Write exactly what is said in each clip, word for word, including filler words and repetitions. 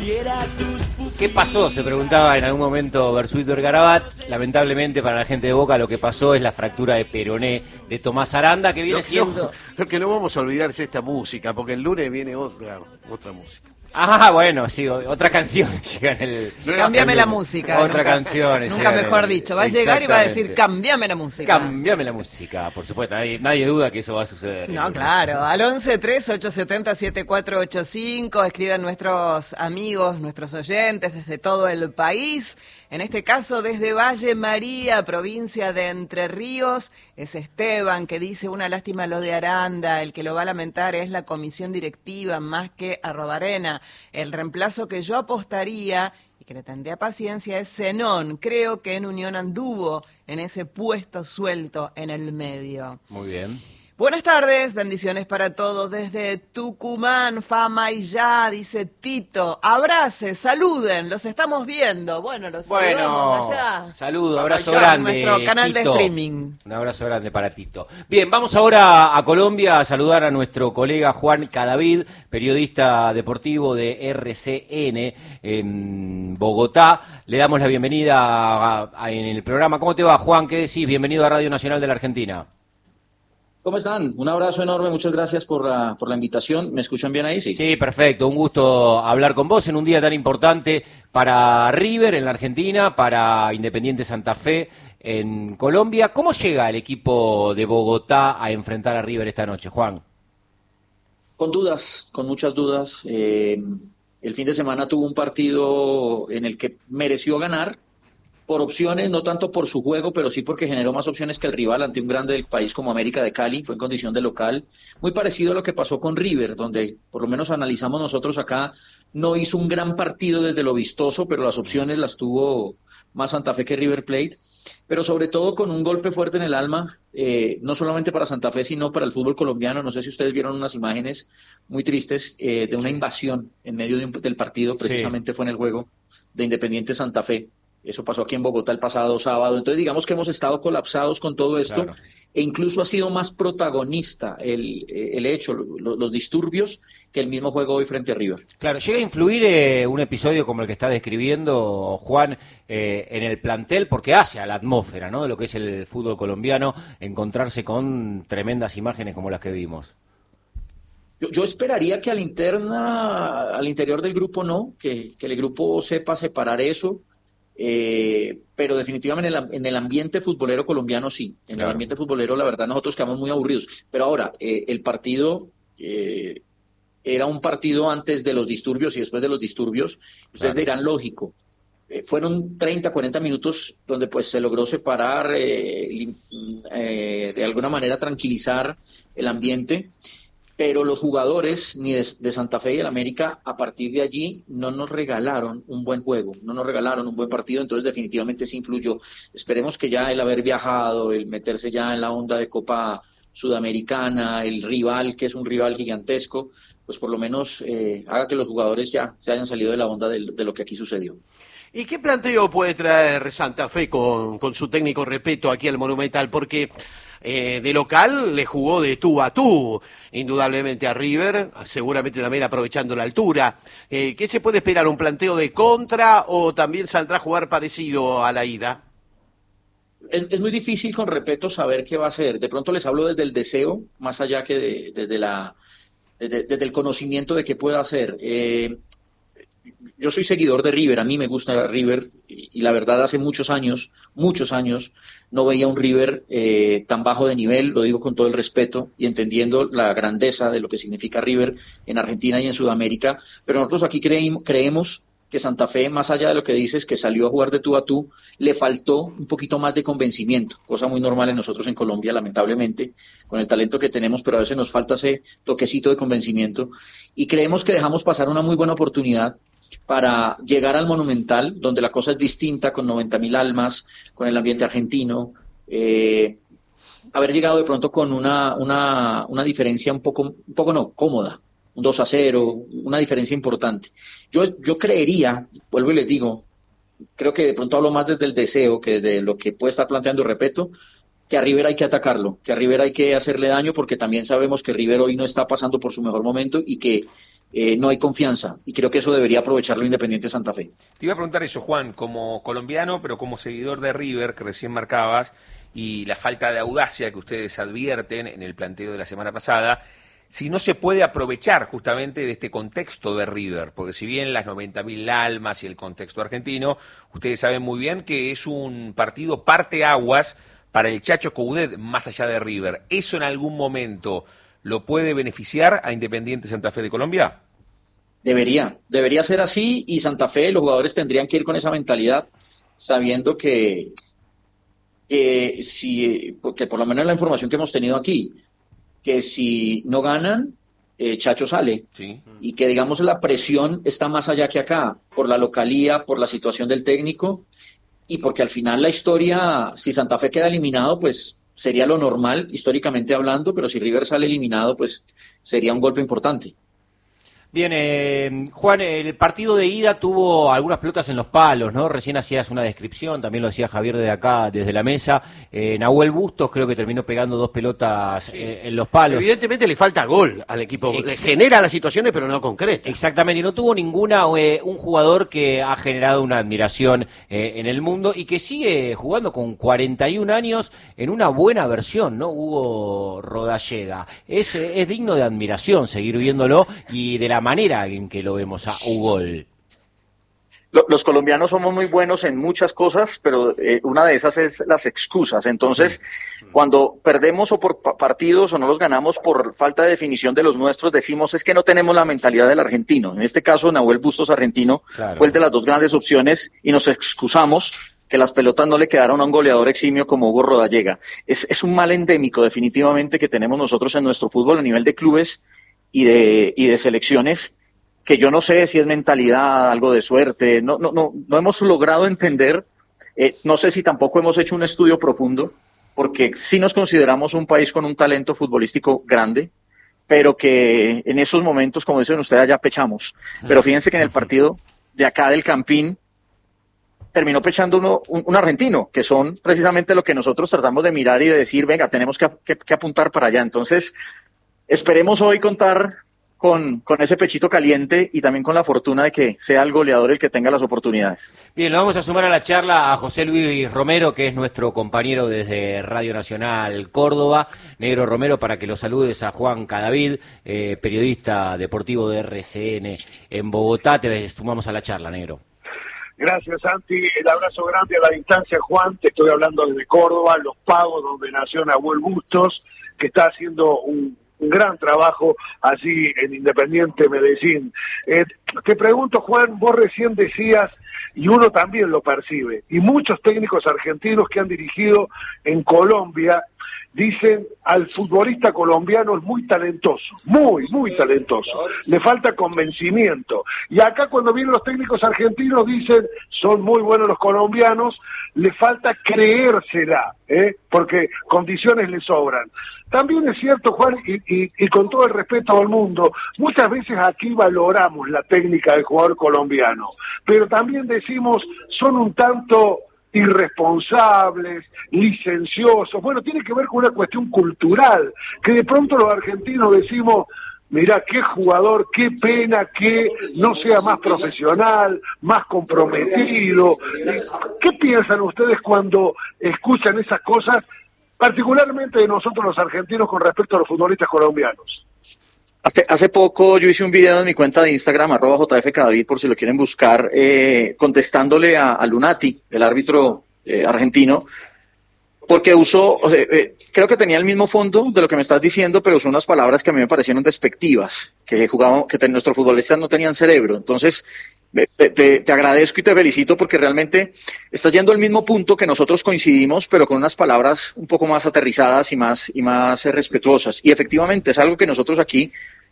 ¿Qué pasó? Se preguntaba en algún momento Bersuit Vergarabat. Lamentablemente para la gente de Boca lo que pasó es la fractura de peroné de Tomás Aranda, que viene No, siendo... no, lo que no vamos a olvidar es esta música, porque el lunes viene otra otra música. Ah, bueno, sí, otra canción llega en el... Cámbiame la música. Otra nunca, canción. Nunca mejor el, dicho. Va a llegar y va a decir, cámbiame la música. Cámbiame la música, por supuesto. Nadie, nadie duda que eso va a suceder. No, claro. Al once tres ocho siete cero siete cuatro ocho cinco escriben nuestros amigos, nuestros oyentes desde todo el país. En este caso, desde Valle María, provincia de Entre Ríos, es Esteban que dice: una lástima lo de Aranda, el que lo va a lamentar es la comisión directiva más que Arrobarena. El reemplazo que yo apostaría y que le tendría paciencia es Zenón. Creo que en Unión anduvo en ese puesto suelto en el medio. Muy bien. Buenas tardes, bendiciones para todos desde Tucumán, fama y ya, dice Tito. Abrace, saluden, los estamos viendo. Bueno, los bueno, saludamos allá. Saludo, abrazo allá, grande. En nuestro canal Tito. de streaming. Un abrazo grande para Tito. Bien, vamos ahora a Colombia a saludar a nuestro colega Juan Cadavid, periodista deportivo de R C N en Bogotá. Le damos la bienvenida a, a, en el programa. ¿Cómo te va, Juan? ¿Qué decís? Bienvenido a Radio Nacional de la Argentina. ¿Cómo están? Un abrazo enorme, muchas gracias por la, por la invitación. ¿Me escuchan bien ahí? Sí. Sí, perfecto. Un gusto hablar con vos en un día tan importante para River en la Argentina, para Independiente Santa Fe en Colombia. ¿Cómo llega el equipo de Bogotá a enfrentar a River esta noche, Juan? Con dudas, con muchas dudas. Eh, el fin de semana tuvo un partido en el que mereció ganar, por opciones, no tanto por su juego, pero sí porque generó más opciones que el rival ante un grande del país como América de Cali, fue en condición de local. Muy parecido a lo que pasó con River, donde por lo menos analizamos nosotros acá, no hizo un gran partido desde lo vistoso, pero las opciones las tuvo más Santa Fe que River Plate, pero sobre todo con un golpe fuerte en el alma, eh, no solamente para Santa Fe, sino para el fútbol colombiano. No sé si ustedes vieron unas imágenes muy tristes eh, de una invasión en medio de un, del partido, precisamente sí. Fue en el juego de Independiente Santa Fe. Eso pasó aquí en Bogotá el pasado sábado. Entonces digamos que hemos estado colapsados con todo esto, claro. E incluso ha sido más protagonista el, el hecho, los, los disturbios, que el mismo juego hoy frente a River. Claro, ¿llega a influir eh, un episodio como el que está describiendo Juan eh, en el plantel? Porque hace a la atmósfera, ¿no?, de lo que es el fútbol colombiano, encontrarse con tremendas imágenes como las que vimos. Yo, yo esperaría que al interna, al interior del grupo no, que, que el grupo sepa separar eso. Eh, pero definitivamente en el, en el ambiente futbolero colombiano sí, en claro. El ambiente futbolero la verdad nosotros quedamos muy aburridos, pero ahora eh, el partido eh, era un partido antes de los disturbios y después de los disturbios, ustedes claro. Dirán lógico, eh, fueron treinta, cuarenta minutos donde pues se logró separar, eh, eh, de alguna manera tranquilizar el ambiente, pero los jugadores ni de, de Santa Fe y del América a partir de allí no nos regalaron un buen juego, no nos regalaron un buen partido, entonces definitivamente sí influyó. Esperemos que ya el haber viajado, el meterse ya en la onda de Copa Sudamericana, el rival que es un rival gigantesco, pues por lo menos eh, haga que los jugadores ya se hayan salido de la onda de, de lo que aquí sucedió. ¿Y qué planteo puede traer Santa Fe con, con su técnico Repetto aquí al Monumental? Porque eh, de local le jugó de tú a tú, indudablemente a River, seguramente también aprovechando la altura. Eh, ¿Qué se puede esperar? ¿Un planteo de contra o también saldrá a jugar parecido a la ida? Es, es muy difícil con Repetto saber qué va a hacer. De pronto les hablo desde el deseo, más allá que de, desde, la, desde, desde el conocimiento de qué puede hacer. Eh, Yo soy seguidor de River, a mí me gusta River y, y la verdad hace muchos años, muchos años no veía un River eh, tan bajo de nivel, lo digo con todo el respeto y entendiendo la grandeza de lo que significa River en Argentina y en Sudamérica, pero nosotros aquí creímos, creemos que Santa Fe, más allá de lo que dices, que salió a jugar de tú a tú, le faltó un poquito más de convencimiento, cosa muy normal en nosotros en Colombia, lamentablemente, con el talento que tenemos, pero a veces nos falta ese toquecito de convencimiento y creemos que dejamos pasar una muy buena oportunidad para llegar al Monumental, donde la cosa es distinta, con noventa mil almas, con el ambiente argentino, eh, haber llegado de pronto con una, una, una diferencia un poco, un poco no, cómoda, un dos a cero, una diferencia importante. Yo, yo creería, vuelvo y les digo, creo que de pronto hablo más desde el deseo que desde lo que puede estar planteando Repetto, que a River hay que atacarlo, que a River hay que hacerle daño, porque también sabemos que River hoy no está pasando por su mejor momento y que eh, no hay confianza, y creo que eso debería aprovecharlo Independiente Santa Fe. Te iba a preguntar eso, Juan, como colombiano, pero como seguidor de River, que recién marcabas, y la falta de audacia que ustedes advierten en el planteo de la semana pasada, si no se puede aprovechar justamente de este contexto de River, porque si bien las noventa mil almas y el contexto argentino, ustedes saben muy bien que es un partido parteaguas para el Chacho Coudet más allá de River. ¿Eso en algún momento lo puede beneficiar a Independiente Santa Fe de Colombia? Debería, debería ser así, y Santa Fe, los jugadores tendrían que ir con esa mentalidad, sabiendo que, que si, porque por lo menos la información que hemos tenido aquí, que si no ganan, eh, Chacho sale. Sí. Y que, digamos, la presión está más allá que acá, por la localía, por la situación del técnico, y porque al final la historia, si Santa Fe queda eliminado, pues sería lo normal, históricamente hablando, pero si River sale eliminado, pues sería un golpe importante. Bien, eh, Juan, el partido de ida tuvo algunas pelotas en los palos, ¿no? Recién hacías una descripción, también lo decía Javier desde acá, desde la mesa. Eh, Nahuel Bustos creo que terminó pegando dos pelotas sí. eh, en los palos. Evidentemente le falta gol al equipo, Ex- le genera las situaciones pero no concreta. Exactamente, y no tuvo ninguna, eh, un jugador que ha generado una admiración eh, en el mundo y que sigue jugando con cuarenta y un años en una buena versión, ¿no? Hugo Rodallega. Es, es digno de admiración seguir viéndolo y de la manera en que lo vemos a Ugol. Los colombianos somos muy buenos en muchas cosas, pero eh, una de esas es las excusas. Entonces, sí. cuando perdemos o por partidos o no los ganamos por falta de definición de los nuestros, decimos es que no tenemos la mentalidad del argentino. En este caso, Nahuel Bustos argentino claro. fue el de las dos grandes opciones y nos excusamos que las pelotas no le quedaron a un goleador eximio como Hugo Rodallega. Es, es un mal endémico definitivamente que tenemos nosotros en nuestro fútbol a nivel de clubes y de y de selecciones, que yo no sé si es mentalidad, algo de suerte, no no no no hemos logrado entender, eh, no sé si tampoco hemos hecho un estudio profundo, porque sí nos consideramos un país con un talento futbolístico grande, pero que en esos momentos, como dicen ustedes, ya pechamos. Pero fíjense que en el partido de acá del Campín terminó pechando uno, un, un argentino, que son precisamente lo que nosotros tratamos de mirar y de decir, venga, tenemos que, que, que apuntar para allá. Entonces, esperemos hoy contar con, con ese pechito caliente y también con la fortuna de que sea el goleador el que tenga las oportunidades. Bien, lo vamos a sumar a la charla a José Luis Romero, que es nuestro compañero desde Radio Nacional Córdoba. Negro Romero, para que lo saludes a Juan Cadavid, eh, periodista deportivo de R C N en Bogotá. Te sumamos a la charla, Negro. Gracias, Santi. El abrazo grande a la distancia, Juan. Te estoy hablando desde Córdoba, Los Pagos, donde nació Nahuel Bustos, que está haciendo un, un gran trabajo allí en Independiente Medellín. Eh, te pregunto, Juan, vos recién decías, y uno también lo percibe, y muchos técnicos argentinos que han dirigido en Colombia dicen al futbolista colombiano es muy talentoso, muy, muy talentoso, le falta convencimiento. Y acá cuando vienen los técnicos argentinos dicen, son muy buenos los colombianos, le falta creérsela, ¿eh? porque condiciones le sobran. También es cierto, Juan, y, y, y con todo el respeto al mundo, muchas veces aquí valoramos la técnica del jugador colombiano, pero también decimos, son un tanto irresponsables, licenciosos. Bueno, tiene que ver con una cuestión cultural, que de pronto los argentinos decimos, mirá, qué jugador, qué pena que no sea más profesional, más comprometido. ¿Qué piensan ustedes cuando escuchan esas cosas, particularmente de nosotros los argentinos con respecto a los futbolistas colombianos? Hace, hace poco yo hice un video en mi cuenta de Instagram, arroba J F Cadavid, por si lo quieren buscar, eh, contestándole a, a Lunati, el árbitro eh, argentino, porque usó, eh, eh, creo que tenía el mismo fondo de lo que me estás diciendo, pero usó unas palabras que a mí me parecieron despectivas, que jugaban, que nuestros futbolistas no tenían cerebro. Entonces, te, te, te agradezco y te felicito porque realmente estás yendo al mismo punto que nosotros coincidimos, pero con unas palabras un poco más aterrizadas y más, y más eh, respetuosas. Y efectivamente es algo que nosotros aquí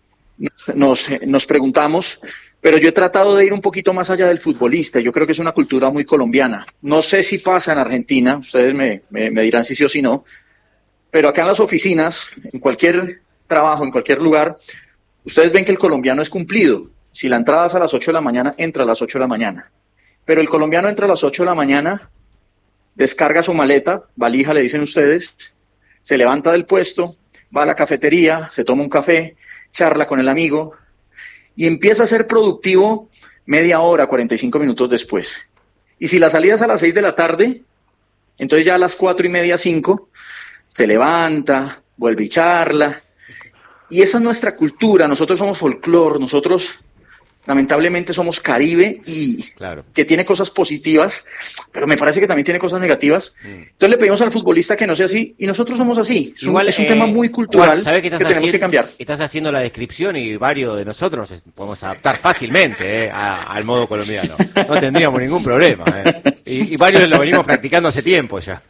nos, nos preguntamos, pero yo he tratado de ir un poquito más allá del futbolista. Yo creo que es una cultura muy colombiana. No sé si pasa en Argentina, ustedes me, me, me dirán si sí o si no, pero acá en las oficinas, en cualquier trabajo, en cualquier lugar, ustedes ven que el colombiano es cumplido. Si la entrada es a las ocho de la mañana, entra a las ocho de la mañana. Pero el colombiano entra a las ocho de la mañana, descarga su maleta, valija le dicen ustedes, se levanta del puesto, va a la cafetería, se toma un café, charla con el amigo y empieza a ser productivo media hora, cuarenta y cinco minutos después. Y si la salida es a las seis de la tarde, entonces ya a las cuatro y media, cinco, se levanta, vuelve y charla. Y esa es nuestra cultura, nosotros somos folclore, nosotros lamentablemente somos Caribe y claro. que tiene cosas positivas, pero me parece que también tiene cosas negativas. Mm. Entonces le pedimos al futbolista que no sea así y nosotros somos así. Igual, es un eh, tema muy cultural Juan, que, que tenemos haciendo, que cambiar. Estás haciendo la descripción y varios de nosotros nos podemos adaptar fácilmente eh, a, al modo colombiano. No tendríamos ningún problema. Eh. Y, y varios lo venimos practicando hace tiempo ya.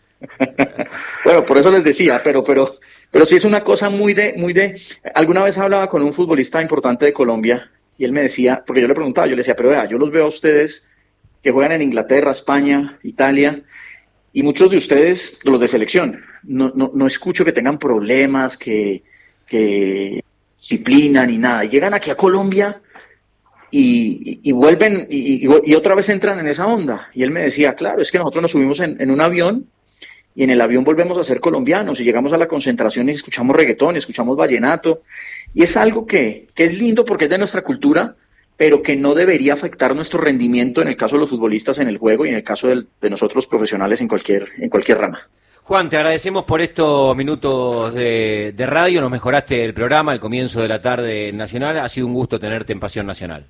Bueno, por eso les decía, pero pero pero sí es una cosa muy de muy de. Alguna vez hablaba con un futbolista importante de Colombia y él me decía, porque yo le preguntaba, yo le decía, pero vea, yo los veo a ustedes que juegan en Inglaterra, España, Italia, y muchos de ustedes, los de selección, no no, no escucho que tengan problemas, que que disciplina ni nada. Y llegan aquí a Colombia y, y, y vuelven y, y, y otra vez entran en esa onda. Y él me decía, claro, es que nosotros nos subimos en, en un avión y en el avión volvemos a ser colombianos y llegamos a la concentración y escuchamos reggaetón, escuchamos vallenato, y es algo que, que es lindo porque es de nuestra cultura, pero que no debería afectar nuestro rendimiento en el caso de los futbolistas en el juego y en el caso del, de nosotros profesionales en cualquier, en cualquier rama. Juan, te agradecemos por estos minutos de, de radio, nos mejoraste el programa, el comienzo de la tarde nacional, ha sido un gusto tenerte en Pasión Nacional.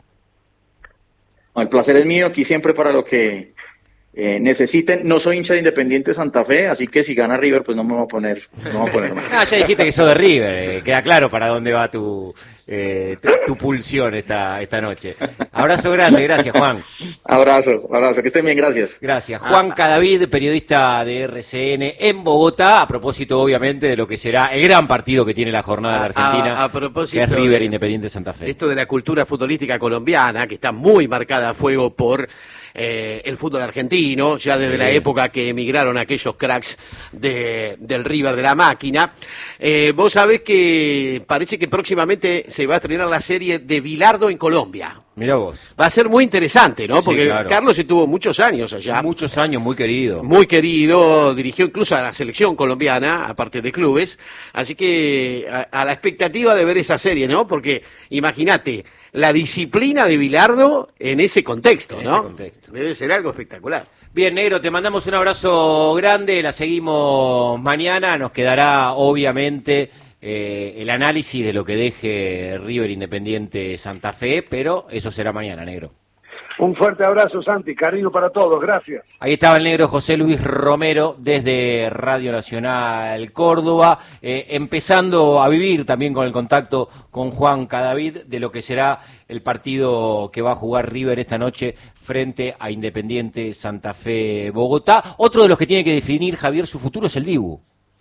El placer es mío, aquí siempre para lo que Eh, necesiten. No soy hincha de Independiente Santa Fe, así que si gana River, pues no me voy a poner, no me voy a poner mal. Ah, ya dijiste que sos de River, eh, queda claro para dónde va tu, eh, tu, tu pulsión esta, esta noche. Abrazo grande, gracias Juan. Abrazo, abrazo, que estén bien, gracias. Gracias. Juan Cadavid, periodista de R C N en Bogotá, a propósito obviamente de lo que será el gran partido que tiene la jornada de Argentina, a, a propósito que es River de, Independiente Santa Fe. Esto de la cultura futbolística colombiana, que está muy marcada a fuego por eh, el fútbol argentino, ya desde sí. la época que emigraron aquellos cracks de, del River de la máquina. Eh, vos sabés que parece que próximamente se va a estrenar la serie de Bilardo en Colombia. Mirá vos. Va a ser muy interesante, ¿no? Sí, Porque claro. Carlos estuvo muchos años allá. Muchos años, muy querido. Muy querido, dirigió incluso a la selección colombiana, aparte de clubes. Así que a, a la expectativa de ver esa serie, ¿no? Porque imagínate, la disciplina de Bilardo en ese contexto, en ¿no? Ese contexto. Debe ser algo espectacular. Bien, Negro, te mandamos un abrazo grande, la seguimos mañana, nos quedará obviamente eh, el análisis de lo que deje River Independiente Santa Fe, pero eso será mañana, Negro. Un fuerte abrazo, Santi, cariño para todos, gracias. Ahí estaba el negro José Luis Romero desde Radio Nacional Córdoba, eh, empezando a vivir también con el contacto con Juan Cadavid de lo que será el partido que va a jugar River esta noche frente a Independiente Santa Fe Bogotá. Otro de los que tiene que definir Javier su futuro es el Dibu.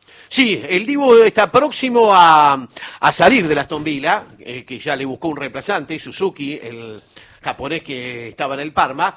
Sí, el Dibu está próximo a, a salir de la Aston Villa, eh, que ya le buscó un reemplazante, Suzuki, el japonés que estaba en el Parma,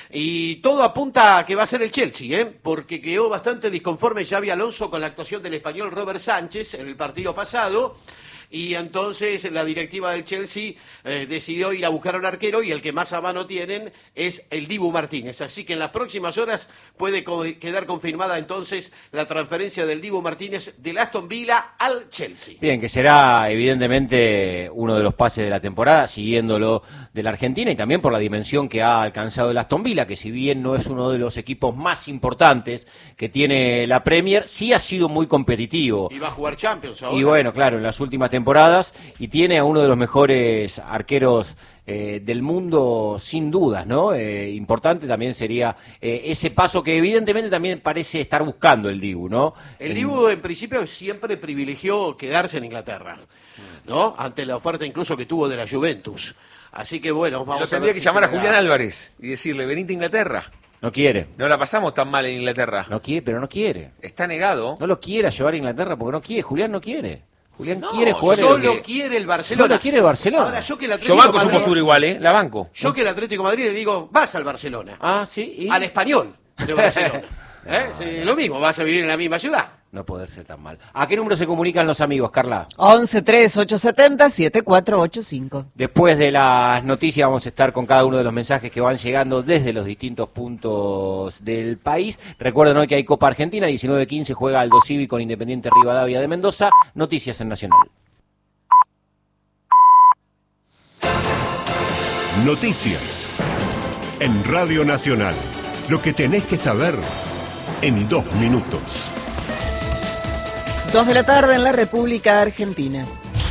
y todo apunta a que va a ser el Chelsea, ¿eh? Porque quedó bastante disconforme Xabi Alonso con la actuación del español Robert Sánchez en el partido pasado, y entonces la directiva del Chelsea eh, decidió ir a buscar a un arquero y el que más a mano tienen es el Dibu Martínez. Así que en las próximas horas puede co- quedar confirmada entonces la transferencia del Dibu Martínez del Aston Villa al Chelsea. Bien, que será evidentemente uno de los pases de la temporada, siguiéndolo de la Argentina y también por la dimensión que ha alcanzado el Aston Villa, que si bien no es uno de los equipos más importantes que tiene la Premier, sí ha sido muy competitivo. Y va a jugar Champions ahora. Y bueno, claro, en las últimas temporadas, y tiene a uno de los mejores arqueros eh, del mundo, sin dudas, ¿no? Eh, importante también sería eh, ese paso que evidentemente también parece estar buscando el Dibu, ¿no? El Dibu en principio siempre privilegió quedarse en Inglaterra, ¿no? Ante la oferta incluso que tuvo de la Juventus. Así que bueno, vamos Lo a tendría ver que si llamar a se le da. Julián Álvarez y decirle, venite a Inglaterra. No quiere. No la pasamos tan mal en Inglaterra. No quiere, pero no quiere. Está negado. No lo quiera llevar a Inglaterra porque no quiere. Julián no quiere. Julián No, quiere jugar en Solo el... quiere el Barcelona. Solo quiere el Barcelona. Ahora, yo que el Yo Atlético banco su Madrid- postura igual, ¿eh? La banco. Yo que el Atlético de Madrid le digo, vas al Barcelona. Ah, sí. ¿y? Al Español de Barcelona. ¿Eh? Sí, lo mismo, vas a vivir en la misma ciudad. No poder ser tan mal. ¿A qué número se comunican los amigos, Carla? once tres ocho setenta siete cuatro ocho cinco. Después de las noticias vamos a estar con cada uno de los mensajes que van llegando desde los distintos puntos del país. Recuerden hoy que hay Copa Argentina, diecinueve quince juega Aldo Civi con Independiente Rivadavia de Mendoza. Noticias en Nacional. Noticias. En Radio Nacional. Lo que tenés que saber en dos minutos. Dos de la tarde en la República Argentina.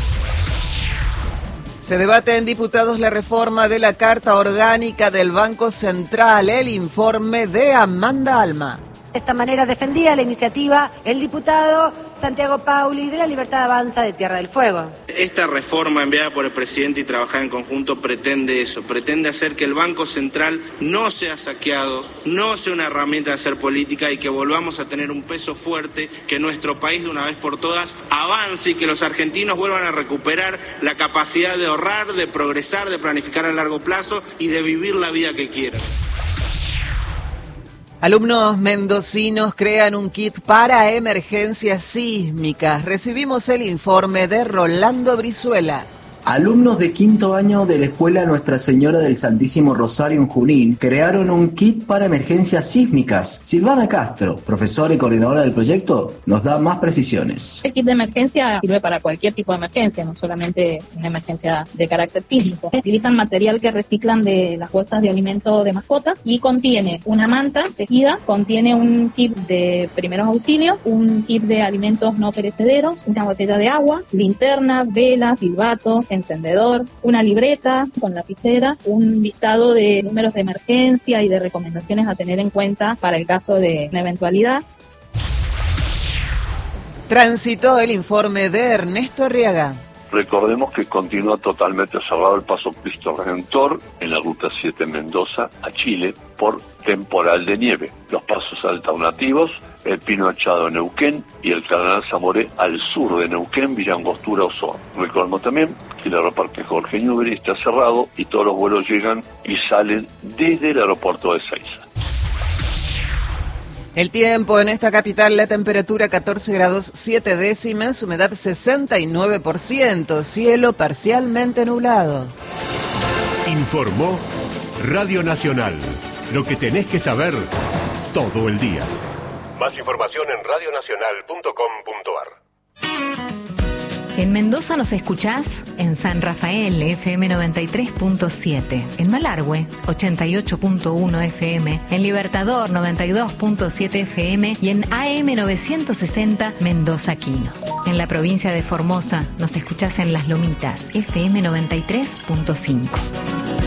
Se debate en diputados la reforma de la Carta Orgánica del Banco Central. El informe de Amanda Alma. De esta manera defendía la iniciativa el diputado Santiago Pauli de la Libertad Avanza de Tierra del Fuego. Esta reforma enviada por el presidente y trabajada en conjunto pretende eso, pretende hacer que el Banco Central no sea saqueado, no sea una herramienta de hacer política y que volvamos a tener un peso fuerte, que nuestro país de una vez por todas avance y que los argentinos vuelvan a recuperar la capacidad de ahorrar, de progresar, de planificar a largo plazo y de vivir la vida que quieran. Alumnos mendocinos crean un kit para emergencias sísmicas. Recibimos el informe de Rolando Brizuela. Alumnos de quinto año de la Escuela Nuestra Señora del Santísimo Rosario en Junín crearon un kit para emergencias sísmicas. Silvana Castro, profesora y coordinadora del proyecto, nos da más precisiones. El kit de emergencia sirve para cualquier tipo de emergencia, no solamente una emergencia de carácter sísmico. Utilizan material que reciclan de las bolsas de alimento de mascotas y contiene una manta tejida, contiene un kit de primeros auxilios, un kit de alimentos no perecederos, una botella de agua, linterna, vela, silbato, encendedor, una libreta con lapicera, un listado de números de emergencia y de recomendaciones a tener en cuenta para el caso de una eventualidad. Transitó el informe de Ernesto Arriaga. Recordemos que continúa totalmente cerrado el paso Cristo Redentor en la ruta siete Mendoza a Chile por temporal de nieve. Los pasos alternativos, el Pino Achado en Neuquén y el Cardenal Zamoré al sur de Neuquén, Villa Angostura, Osorno. Recordemos también que el aeroparque Jorge Newbery está cerrado y todos los vuelos llegan y salen desde el aeropuerto de Ezeiza. El tiempo en esta capital, la temperatura catorce grados siete décimas, humedad sesenta y nueve por ciento, cielo parcialmente nublado. Informó Radio Nacional. Lo que tenés que saber todo el día. Más información en radio nacional punto com punto a r. En Mendoza nos escuchás en San Rafael, F M noventa y tres punto siete, en Malargüe, ochenta y ocho punto uno F M, en Libertador, noventa y dos punto siete F M y en A M novecientos sesenta Mendoza Quino. En la provincia de Formosa nos escuchás en Las Lomitas, F M noventa y tres punto cinco.